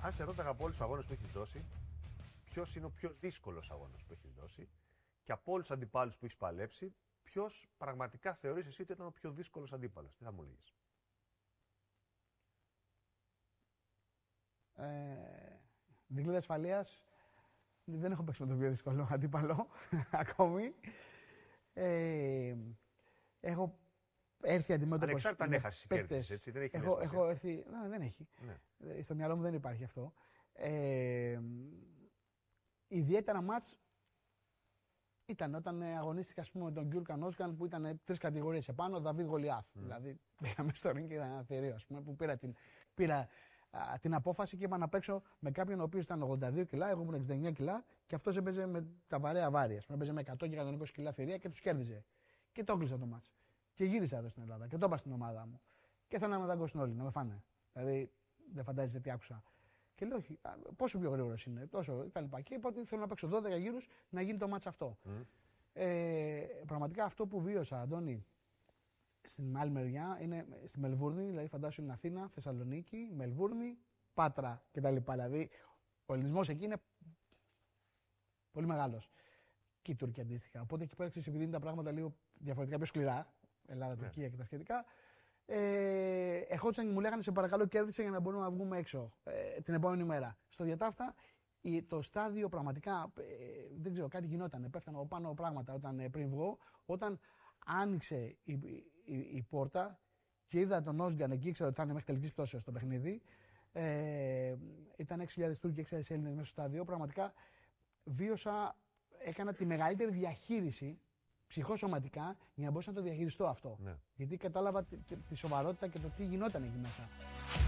Αν σε ρώταγα από όλους τους αγώνες που έχεις δώσει, ποιος είναι ο πιο δύσκολος αγώνας που έχεις δώσει και από όλους τους αντιπάλους που έχεις παλέψει, ποιος πραγματικά θεωρείς εσύ ότι ήταν ο πιο δύσκολος αντίπαλος? Τι θα μου λέγεις? Δικλείδα ασφαλείας. Δεν έχω παίξει με τον πιο δύσκολο αντίπαλο ακόμη. Έχω έρθει αντιμέτωπος. Ανεξάρτητα αν έχασες ή κέρδισες, έτσι, δεν έχει έχω έρθει. Δεν έχει. Ναι. Στο μυαλό μου δεν υπάρχει αυτό. Ιδιαίτερα μάτς ήταν όταν αγωνίστηκα, ας πούμε, με τον Γκιούρκαν Όσκαν που ήταν 3 κατηγορίες επάνω, ο Δαβίδ Γολιάθ. Δηλαδή πήγαμε στο ring και ήταν ένα θηρίο, ας πούμε, που πήρα την απόφαση και είπα να παίξω με κάποιον ο οποίος ήταν 82 κιλά, εγώ ήμουν 69 κιλά και αυτός έπαιζε με τα βαρέα βάρη. Ας πούμε, έπαιζε με 100 και 120 κιλά θηρία και τους κέρδιζε. Και το έκλεισα το μάτς. Και γύρισα εδώ στην Ελλάδα και το είπα στην ομάδα μου. Και θέλω να με δαγκώσουν όλοι, να με φάνε. Δηλαδή δεν φαντάζεστε τι άκουσα. Και λέω, όχι, πόσο πιο γρήγορος είναι, τόσο κτλ. Και είπα ότι θέλω να παίξω 12 γύρους να γίνει το μάτς αυτό. Πραγματικά αυτό που βίωσα, Αντώνη, στην άλλη μεριά είναι στη Μελβούρνη, δηλαδή φαντάσου είναι Αθήνα, Θεσσαλονίκη, Μελβούρνη, Πάτρα κτλ. Δηλαδή ο ελληνισμός εκεί είναι πολύ μεγάλος. Και η Τουρκία αντίστοιχα. Οπότε εκεί πέρα ξέρεις, επειδή είναι τα πράγματα λίγο διαφορετικά, πιο σκληρά, Ελλάδα, Τουρκία και τα σχετικά. Ερχόντουσαν και μου λέγανε σε παρακαλώ κέρδισε για να μπορούμε να βγούμε έξω την επόμενη μέρα. Στο διατάφτα το στάδιο πραγματικά δεν ξέρω, κάτι γινόταν. Πέφτανε από πάνω πράγματα όταν, πριν βγω. Όταν άνοιξε η πόρτα και είδα τον Όσγκαν εκεί, ξέρω ότι θα είναι μέχρι τελικής πτώσεως το παιχνίδι. Ήταν 6.000 Τούρκοι και 6.000 Έλληνες μέσα στο στάδιο. Πραγματικά έκανα τη μεγαλύτερη διαχείριση ψυχοσωματικά για να μπορέσω να το διαχειριστώ αυτό. Ναι. Γιατί κατάλαβα τη σοβαρότητα και το τι γινόταν εκεί μέσα.